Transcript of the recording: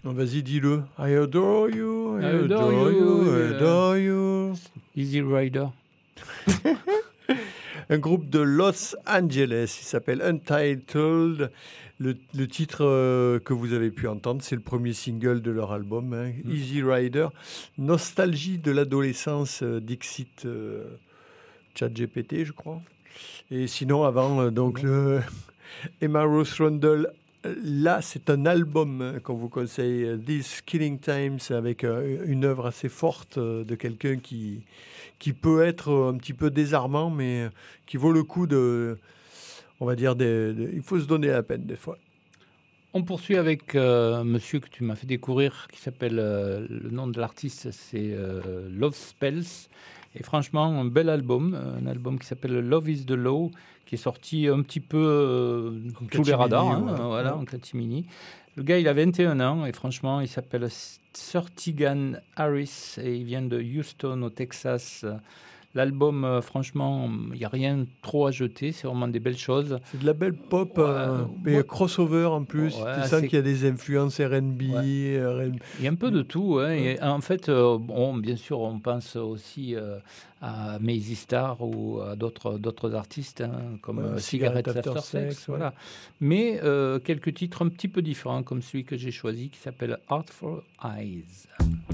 Oh, vas-y, dis-le. I adore you, I adore you, I adore you. Easy Rider. Un groupe de Los Angeles, il s'appelle Untitled. Le titre que vous avez pu entendre, c'est le premier single de leur album, Easy Rider. Nostalgie de l'adolescence, Dixit ChatGPT, je crois. Et sinon, avant, le Emma Rose Rundle. Là, c'est un album qu'on vous conseille, These Killing Times, avec une œuvre assez forte de quelqu'un qui peut être un petit peu désarmant, mais qui vaut le coup on va dire, il faut se donner la peine des fois. On poursuit avec monsieur que tu m'as fait découvrir, qui s'appelle, le nom de l'artiste, c'est Love Spells. Et franchement, un bel album, un album qui s'appelle Love is the Law, qui est sorti un petit peu sous les radars, voilà, en catimini. Le gars, il a 21 ans et franchement, il s'appelle Sertigan Harris et il vient de Houston, au Texas. L'album, franchement, il n'y a rien trop à jeter, c'est vraiment des belles choses. C'est de la belle pop, mais crossover en plus. Ouais, tu sens qu'il y a des influences R&B. Ouais. Il y a un peu de tout. Hein. Et en fait, bien sûr, on pense aussi à Maisy Star ou à d'autres artistes, comme Cigarette After Sex. Voilà. Mais quelques titres un petit peu différents, comme celui que j'ai choisi, qui s'appelle Artful Eyes.